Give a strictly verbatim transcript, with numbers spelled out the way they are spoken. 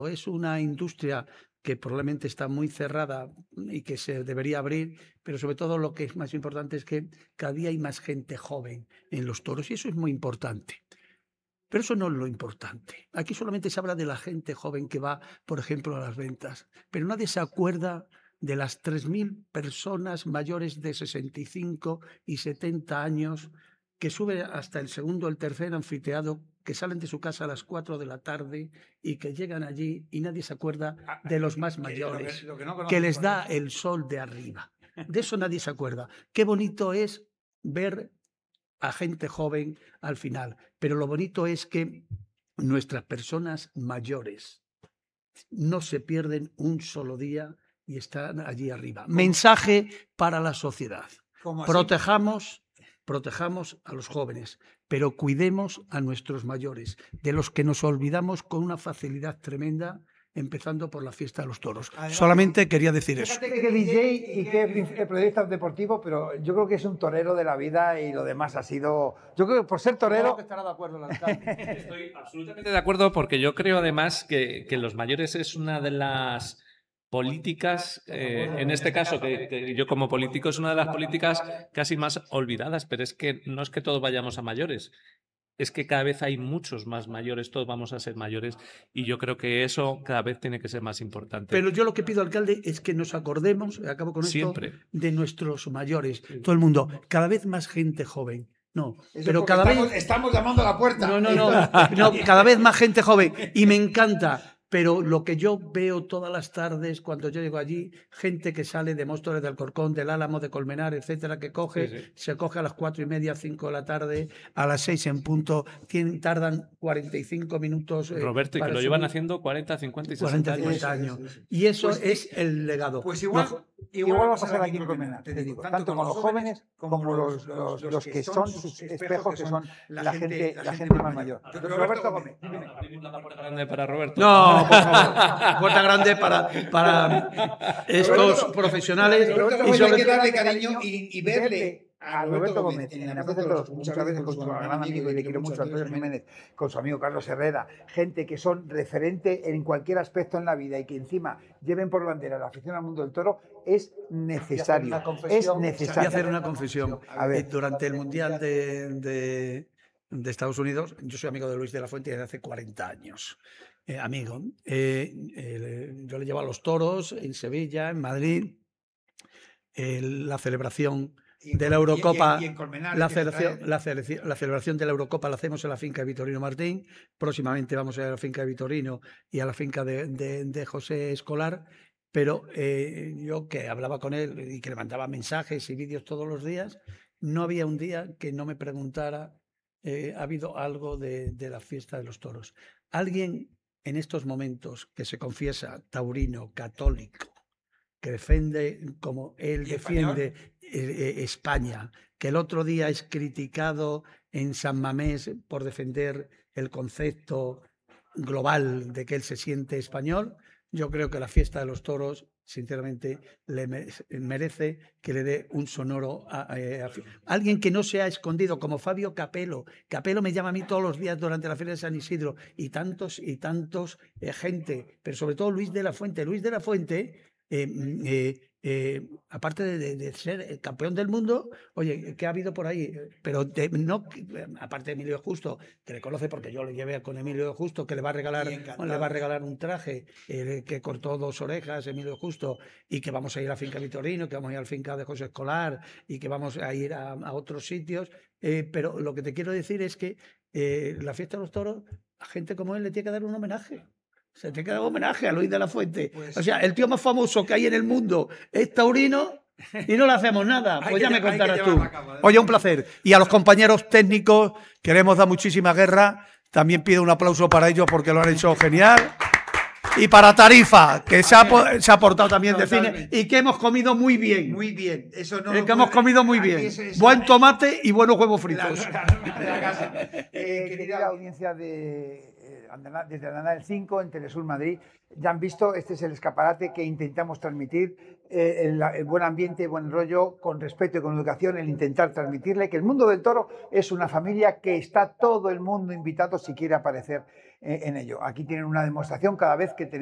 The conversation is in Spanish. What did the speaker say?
Es una industria que probablemente está muy cerrada y que se debería abrir, pero sobre todo lo que es más importante es que cada día hay más gente joven en los toros y eso es muy importante. Pero eso no es lo importante. Aquí solamente se habla de la gente joven que va, por ejemplo, a las ventas, pero nadie se acuerda de las tres mil personas mayores de sesenta y cinco y setenta años que suben hasta el segundo o el tercer anfiteatro, que salen de su casa a las cuatro de la tarde y que llegan allí y nadie se acuerda de los más mayores, lo que, lo que, no que les da el sol de arriba. De eso nadie se acuerda. Qué bonito es ver a gente joven al final, pero lo bonito es que nuestras personas mayores no se pierden un solo día y están allí arriba. Mensaje para la sociedad. Protejamos, protejamos a los jóvenes, pero cuidemos a nuestros mayores, de los que nos olvidamos con una facilidad tremenda, empezando por la fiesta de los toros. Además, solamente quería decir eso. Fíjate que D J y que periodista deportivo, pero yo creo que es un torero de la vida y lo demás ha sido... Yo creo que por ser torero... Que estará de acuerdo el alcalde. Estoy absolutamente de acuerdo porque yo creo además que, que los mayores es una de las políticas, eh, en este caso, que, que yo como político es una de las políticas casi más olvidadas, pero es que no es que todos vayamos a mayores. Es que cada vez hay muchos más mayores, todos vamos a ser mayores y yo creo que eso cada vez tiene que ser más importante. Pero yo lo que pido, alcalde, es que nos acordemos, acabo con Siempre. esto, de nuestros mayores, todo el mundo, cada vez más gente joven. No, Eso pero cada estamos, vez... Estamos llamando a la puerta. No, no, no, no, cada vez más gente joven y me encanta. Pero lo que yo veo todas las tardes cuando yo llego allí, gente que sale de Móstoles, de Alcorcón, del Álamo, de Colmenar, etcétera, que coge, sí, sí. se coge a las cuatro y media, cinco de la tarde, a las seis en punto, tienen, tardan cuarenta y cinco minutos. Eh, Roberto, y que lo subir. Llevan haciendo cuarenta, cincuenta y sesenta cuarenta, cincuenta años. Sí, sí, sí. Y eso pues, es el legado. Pues igual, no, igual va a pasar aquí en Colmenar, te digo, tanto con los jóvenes como los, los, los que son sus espejos, que son la gente, la gente más mayor. Roberto Gómez. Abrimos la puerta grande para Roberto. No, por favor. Puerta grande para, para estos Roberto, Roberto profesionales. Roberto y sobre hay que darle cariño y, y verle a Roberto Gómez en la Plaza de Toros, muchas veces con su gran amigo, y le quiero mucho a Antonio Jiménez, con su amigo Carlos Herrera, gente que son referente en cualquier aspecto en la vida y que encima lleven por bandera la afición al mundo del toro, es necesario. Es necesario. Voy a hacer una confesión. A ver. Durante el Mundial de, de, de Estados Unidos, yo soy amigo de Luis de la Fuente desde hace cuarenta años. Eh, amigo. Eh, eh, yo le llevo a los toros en Sevilla, en Madrid, eh, la celebración de la Eurocopa, y en, y en Colmenar, la, celebración, la, celebración, la celebración de la Eurocopa la hacemos en la finca de Vitorino Martín. Próximamente vamos a ir a la finca de Vitorino y a la finca de, de, de José Escolar. Pero eh, yo que hablaba con él y que le mandaba mensajes y vídeos todos los días, no había un día que no me preguntara, eh, ha habido algo de, de la fiesta de los toros. Alguien en estos momentos que se confiesa taurino, católico, que defiende como él defiende eh, eh, España, que el otro día es criticado en San Mamés por defender el concepto global de que él se siente español, yo creo que la fiesta de los toros, sinceramente, le merece que le dé un sonoro a, a, a, a alguien que no se ha escondido, como Fabio Capello. Capello me llama a mí todos los días durante la Feria de San Isidro, y tantos y tantos eh, gente, pero sobre todo Luis de la Fuente. Luis de la Fuente, eh, eh, eh, aparte de, de ser el campeón del mundo, oye, ¿qué ha habido por ahí? Pero de, no, aparte de Emilio Justo, que le conoce porque yo le llevé con Emilio Justo, que le va a regalar, le va a regalar un traje, eh, que cortó dos orejas, Emilio Justo, y que vamos a ir a la finca Vitorino, que vamos a ir a la finca de José Escolar, y que vamos a ir a, a otros sitios. Eh, pero lo que te quiero decir es que eh, la fiesta de los toros, a gente como él le tiene que dar un homenaje. Se te queda homenaje a Luis de la Fuente. Pues, o sea, el tío más famoso que hay en el mundo es taurino y no le hacemos nada. Pues ya me contarás tú. Oye, un placer. Y a los compañeros técnicos que le hemos dado muchísima guerra, también pido un aplauso para ellos porque lo han hecho genial. Y para Tarifa, que se ha, se ha portado también de cine y que hemos comido muy bien. Muy bien. Eso no eh, que hemos comido muy bien. Es, es, Buen tomate y buenos huevos fritos. La, la, la, la, la, eh, querida audiencia de... desde el Andana del cinco, en Telesur Madrid. Ya han visto, este es el escaparate que intentamos transmitir, eh, el, el buen ambiente, buen rollo, con respeto y con educación, el intentar transmitirle que el mundo del toro es una familia que está todo el mundo invitado si quiere aparecer eh, en ello. Aquí tienen una demostración cada vez que tenemos